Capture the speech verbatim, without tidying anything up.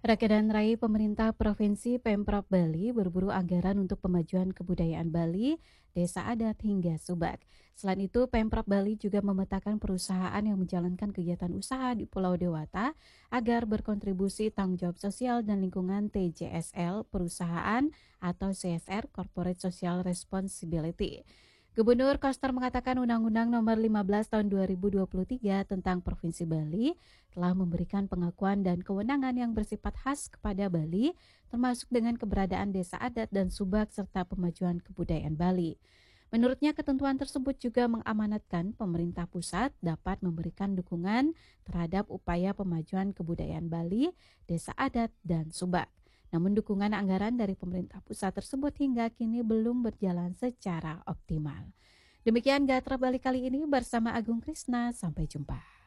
Rakyat dan Rai pemerintah Provinsi Pemprov Bali berburu anggaran untuk pemajuan kebudayaan Bali, desa adat hingga subak. Selain itu, Pemprov Bali juga memetakan perusahaan yang menjalankan kegiatan usaha di Pulau Dewata agar berkontribusi tanggung jawab sosial dan lingkungan T J S L perusahaan atau C S R Corporate Social Responsibility. Gubernur Koster mengatakan Undang-Undang Nomor lima belas Tahun dua ribu dua puluh tiga tentang Provinsi Bali telah memberikan pengakuan dan kewenangan yang bersifat khas kepada Bali, termasuk dengan keberadaan desa adat dan subak serta pemajuan kebudayaan Bali. Menurutnya, ketentuan tersebut juga mengamanatkan pemerintah pusat dapat memberikan dukungan terhadap upaya pemajuan kebudayaan Bali, desa adat, dan subak. Namun dukungan anggaran dari pemerintah pusat tersebut hingga kini belum berjalan secara optimal. Demikian Gatra Bali kali ini bersama Agung Krisna, sampai jumpa.